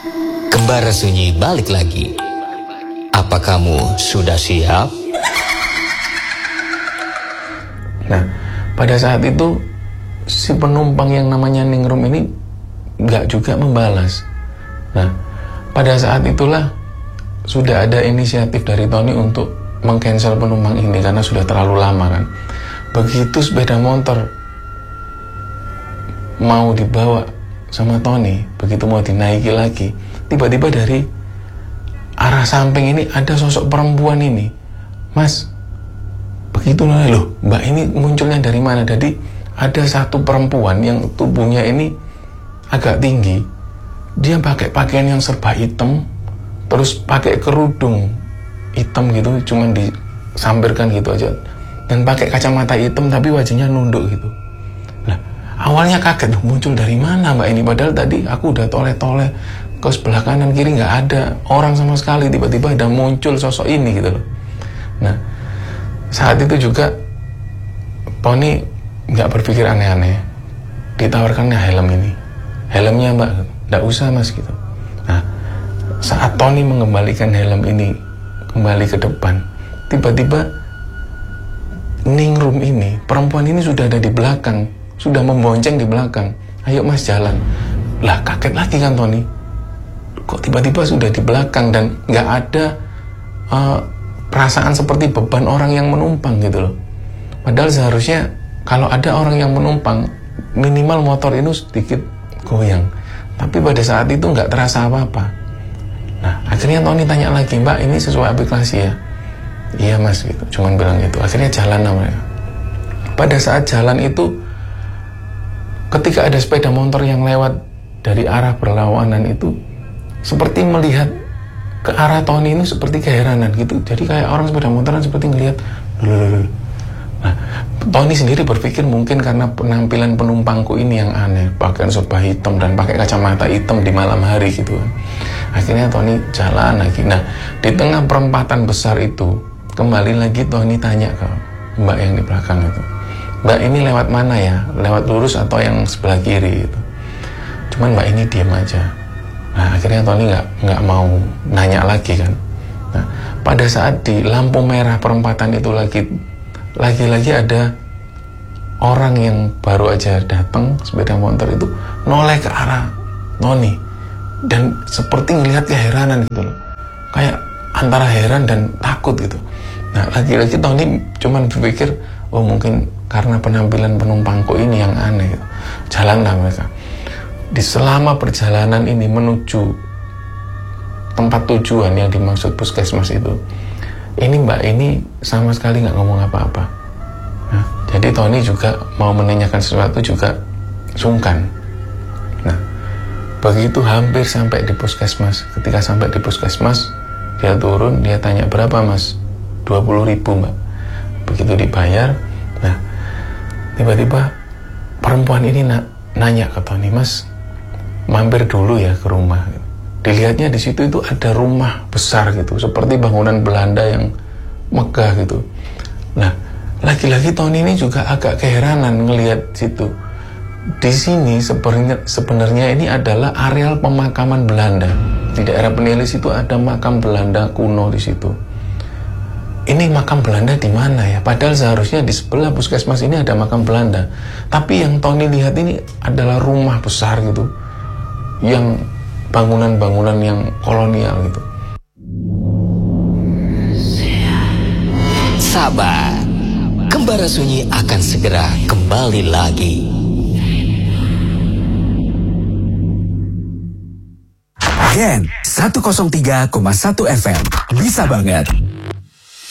Kembara Sunyi balik lagi. Apa kamu sudah siap? Nah, pada saat itu si penumpang yang namanya Ningrum ini nggak juga membalas. Nah, pada saat itulah sudah ada inisiatif dari Tony untuk meng-cancel penumpang ini karena sudah terlalu lama kan. Begitu sepeda motor mau dibawa sama Tony, begitu mau dinaiki lagi, tiba-tiba dari arah samping ini ada sosok perempuan ini. Mas, begitu loh, Mbak ini munculnya dari mana? Jadi ada satu perempuan yang tubuhnya ini agak tinggi, dia pakai pakaian yang serba hitam, terus pakai kerudung hitam gitu, cuman disampirkan gitu aja, dan pakai kacamata hitam tapi wajahnya nunduk gitu. Nah, awalnya kaget, muncul dari mana Mbak ini? Padahal tadi aku udah toleh-toleh ke sebelah kanan kiri nggak ada orang sama sekali, tiba-tiba ada muncul sosok ini gitu loh. Nah, saat itu juga Tony nggak berpikir aneh-aneh, ditawarkannya helm ini. Helmnya Mbak, nggak usah Mas gitu. Nah, saat Tony mengembalikan helm ini kembali ke depan, tiba-tiba Ningrum ini, perempuan ini sudah ada di belakang, sudah membonceng di belakang. Ayo Mas jalan. Lah kaget lagi kan Tony, kok tiba-tiba sudah di belakang dan nggak ada perasaan seperti beban orang yang menumpang gitu loh. Padahal seharusnya kalau ada orang yang menumpang, minimal motor ini sedikit goyang. Tapi pada saat itu nggak terasa apa-apa. Nah, akhirnya Tony tanya lagi, Mbak ini sesuai aplikasi ya? Iya Mas gitu, cuman bilang gitu. Akhirnya jalan namanya. Pada saat jalan itu, ketika ada sepeda motor yang lewat dari arah berlawanan itu, seperti melihat ke arah Tony ini seperti keheranan gitu. Jadi kayak orang sepeda motoran seperti ngelihat. Nah, Tony sendiri berpikir mungkin karena penampilan penumpangku ini yang aneh, pakaian serba hitam dan pakai kacamata hitam di malam hari gitu kan. Akhirnya Tony jalan lagi. Nah, di tengah perempatan besar itu, kembali lagi Tony tanya ke Mbak yang di belakang itu, Mbak ini lewat mana ya? Lewat lurus atau yang sebelah kiri gitu. Cuman Mbak ini diam aja. Nah, akhirnya Tony nggak mau nanya lagi kan. Nah, pada saat di lampu merah perempatan itu lagi ada orang yang baru aja datang sepeda motor itu noleh ke arah Tony dan seperti ngelihat keheranan gitu loh, kayak antara heran dan takut gitu. Nah, lagi-lagi Tony cuman berpikir, oh mungkin karena penampilan penumpangku ini yang aneh gitu. Jalanlah mereka. Di selama perjalanan ini menuju tempat tujuan yang dimaksud puskesmas itu, ini Mbak ini sama sekali nggak ngomong apa-apa. Nah, jadi Tony juga mau menanyakan sesuatu juga sungkan. Nah, begitu hampir sampai di puskesmas, ketika sampai di puskesmas, dia turun, dia tanya berapa Mas? 20.000 Mbak. Begitu dibayar, nah tiba-tiba perempuan ini nanya ke Tony, Mas mampir dulu ya ke rumah. Dilihatnya di situ itu ada rumah besar gitu, seperti bangunan Belanda yang megah gitu. Nah, lagi-lagi Tony ini juga agak keheranan ngelihat situ. Di sini sebenarnya ini adalah areal pemakaman Belanda. Di daerah Penelis itu ada makam Belanda kuno di situ. Ini makam Belanda di mana ya? Padahal seharusnya di sebelah puskesmas ini ada makam Belanda. Tapi yang Tony lihat ini adalah rumah besar gitu, yang bangunan-bangunan yang kolonial gitu. Sabar, Kembara Sunyi akan segera kembali lagi. Gen 103,1 FM bisa banget.